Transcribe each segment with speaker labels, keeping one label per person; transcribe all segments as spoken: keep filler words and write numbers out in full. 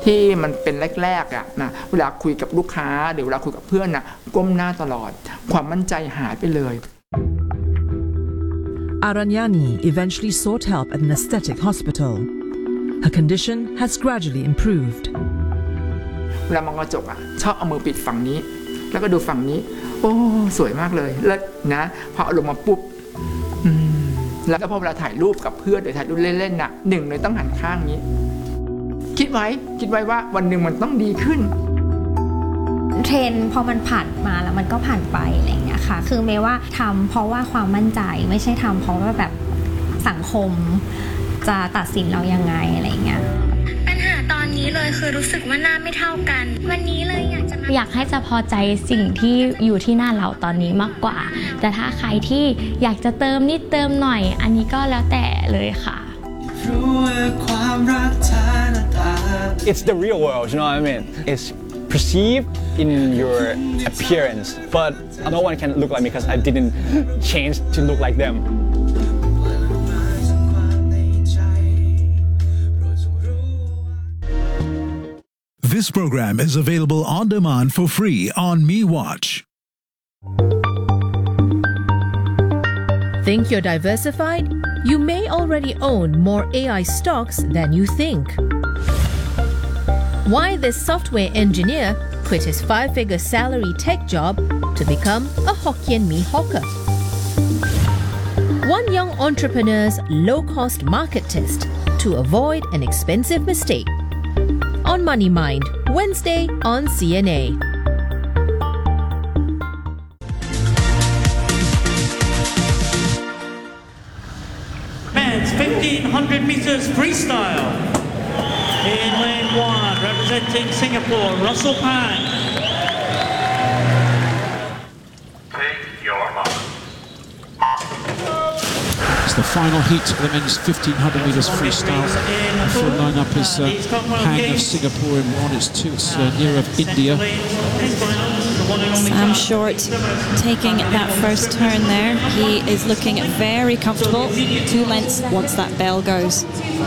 Speaker 1: ที่มันเป็นแรกๆอ่ะนะเวลาคุยกับลูกค้าหรือเวลาคุยกับเพื่อนน่ะก้มหน้าตลอดความมั่นใจหายไปเลย
Speaker 2: Aranyani eventually sought help at an aesthetic hospital. Her condition has gradually improved.
Speaker 1: เวลามองกระจกอ่ะชอบเอามือปิดฝั่งนี้แล้วก็ดูฝั่งนี้โอ้สวยมากเลยเลิศนะพอเอาลงมาปุ๊บแล้วพอเวลาถ่ายรูปกับเพื่อนหรือถ่ายรูปเล่นๆน่ะหนึ่งเลยต้องหันข้างนี้คิดไว้คิดไว้ว่าวันหนึ่งมันต้องดีขึ้น
Speaker 3: เทรนพอมันผ่านมาแล้วมันก็ผ่านไปอะไรอย่างเงี้ยค่ะคือไม่ว่าทำเพราะว่าความมั่นใจไม่ใช่ทำเพราะว่าแบบสังคมจะตัดสินเรายังไงอะไรอย่างเงี้ย
Speaker 4: ปัญหาตอนนี้เลยคือรู้สึกว่าหน้าไม่เท่ากันวันนี้เลยอยากจะ
Speaker 5: อยากให้จะพอใจสิ่งที่อยู่ที่หน้าเราตอนนี้มากกว่าแต่ถ้าใครที่อยากจะเติมนิดเติมหน่อยอันนี้ก็แล้วแต่เลยค่ะ
Speaker 6: It's the real world, you know what I mean? It's perceived in your appearance, but no one can look like me because I didn't change to look like them.
Speaker 7: This program is available on demand for free on MeWatch.
Speaker 8: Think you're diversified? You may already own more A I stocks than you think. Why this software engineer quit his five-figure salary tech job to become a Hokkien Mee hawker. One young entrepreneur's low-cost market test to avoid an expensive mistake. On Money Mind, Wednesday on C N A.
Speaker 9: Men's fifteen hundred meters freestyle. In lane one, representing Singapore, Russell Pang.
Speaker 10: Take your mark.
Speaker 11: It's the final heat of the men's fifteen hundred meters freestyle. The full lineup is uh, Pang of Singapore in one, it's two, it's uh, Neera of India.
Speaker 12: Sam Short taking that first turn there. He is looking very comfortable. Two lengths once that bell goes.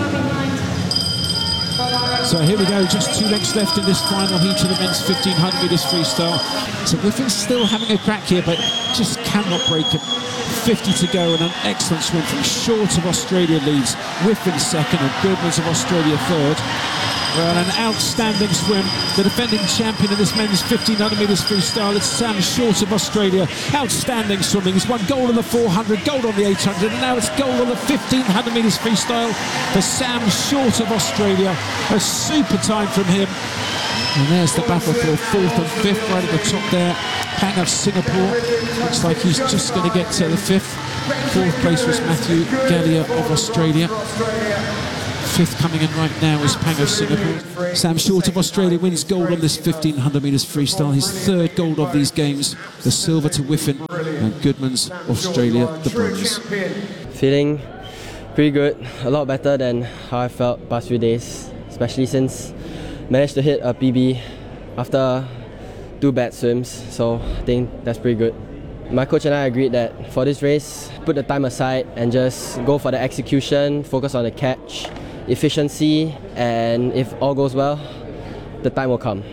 Speaker 11: So here we go, just two lengths left in this final heat of the men's fifteen hundred meters freestyle. So Whiffin's still having a crack here, but just cannot break him. fifty to go and an excellent swim from Short of Australia leads. Whiffin second and Goodmans of Australia third. Well, an outstanding swim. The defending champion of this men's fifteen hundred meters freestyle is Sam Short of Australia. Outstanding swimming. He's won gold on the four hundred, gold on the eight hundred, and now it's gold on the fifteen hundred meters freestyle for Sam Short of Australia. A super time from him. And there's the battle for fourth and fifth right at the top there. Pang of Singapore. Looks like he's just going to get to the fifth. Fourth place was Matthew Gallia of Australia. Fifth coming in right now is Pang of Singapore. Sam Short of Australia wins gold on this fifteen hundred meters freestyle. His third gold of these games. The silver to Whiffin and Goodmans, Australia, the bronze.
Speaker 13: Feeling pretty good. A lot better than how I felt past few days, especially since managed to hit a P B after two bad swims. So I think that's pretty good. My coach and I agreed that for this race, put the time aside and just go for the execution, focus on the catch, efficiency, and if all goes well, the time will come.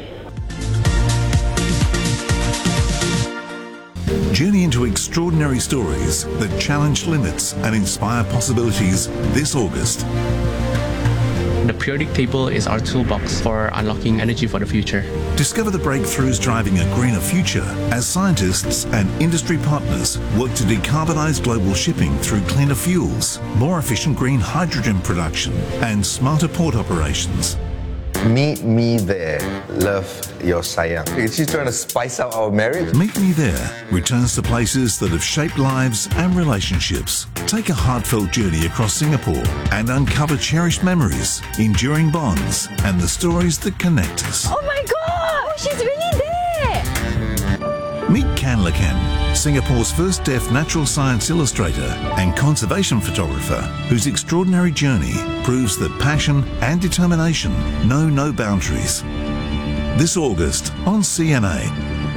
Speaker 7: Journey into extraordinary stories that challenge limits and inspire possibilities this August.
Speaker 14: The periodic table is our toolbox for unlocking energy for the future.
Speaker 7: Discover the breakthroughs driving a greener future as scientists and industry partners work to decarbonise global shipping through cleaner fuels, more efficient green hydrogen production, and smarter port operations.
Speaker 15: Meet me there. Love your sayang. Is she trying to spice up our marriage?
Speaker 7: Meet Me There returns to places that have shaped lives and relationships. Take a heartfelt journey across Singapore and uncover cherished memories, enduring bonds, and the stories that connect us.
Speaker 16: Oh my God! Oh, she's really there!
Speaker 7: Meet Kan Lakan, Singapore's first deaf natural science illustrator and conservation photographer, whose extraordinary journey proves that passion and determination know no boundaries. This August on C N A.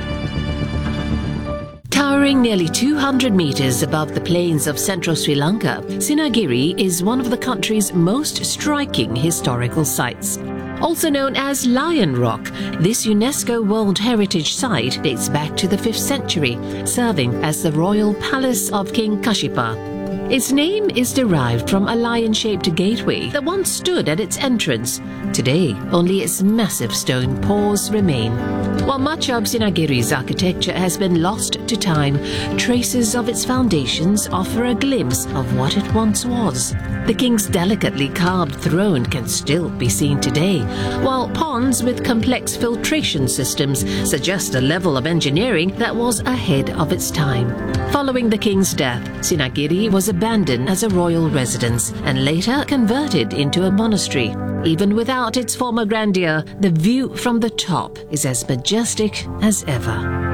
Speaker 17: Towering nearly two hundred metres above the plains of central Sri Lanka, Sinagiri is one of the country's most striking historical sites. Also known as Lion Rock, this UNESCO World Heritage Site dates back to the fifth century, serving as the royal palace of King Kashipa. Its name is derived from a lion-shaped gateway that once stood at its entrance. Today, only its massive stone paws remain. While much of Sinagiri's architecture has been lost to time, traces of its foundations offer a glimpse of what it once was. The king's delicately carved throne can still be seen today, while ponds with complex filtration systems suggest a level of engineering that was ahead of its time. Following the king's death, Sinagiri was abandoned as a royal residence and later converted into a monastery. Even without its former grandeur, the view from the top is as majestic as ever.